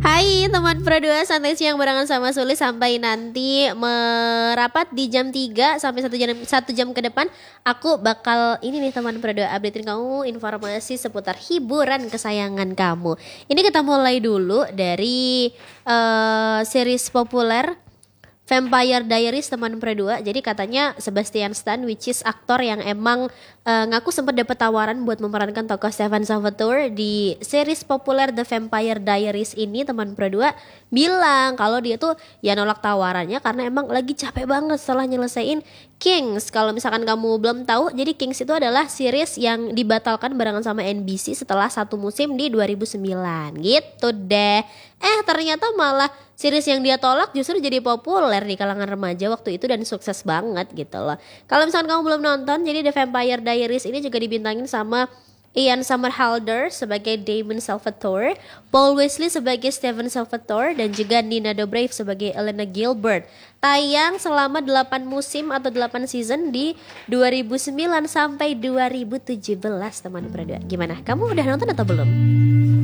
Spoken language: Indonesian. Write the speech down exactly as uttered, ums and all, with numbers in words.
Hai teman Pro dua, santai siang barengan sama Sulis sampai nanti merapat di jam tiga sampai satu jam satu jam ke depan. Aku bakal ini nih teman Pro dua, updatein kamu informasi seputar hiburan kesayangan kamu. Ini kita mulai dulu dari uh, series populer Vampire Diaries teman Pro dua. Jadi katanya Sebastian Stan, which is aktor yang emang uh, ngaku sempat dapat tawaran buat memerankan tokoh Stephen Salvatore di series populer The Vampire Diaries ini, teman Pro dua bilang kalau dia tuh ya nolak tawarannya karena emang lagi capek banget setelah nyelesain Kings. Kalau misalkan kamu belum tahu, jadi Kings itu adalah series yang dibatalkan barengan sama N B C setelah satu musim di dua ribu sembilan gitu deh. Eh ternyata malah series yang dia tolak justru jadi populer di kalangan remaja waktu itu dan sukses banget gitu loh. Kalau misalkan kamu belum nonton, jadi The Vampire Diaries ini juga dibintangin sama Ian Somerhalder sebagai Damon Salvatore, Paul Wesley sebagai Stephen Salvatore, dan juga Nina Dobrev sebagai Elena Gilbert. Tayang selama delapan musim atau delapan season di dua ribu sembilan sampai dua ribu tujuh belas teman Prada. Gimana? Kamu udah nonton atau belum?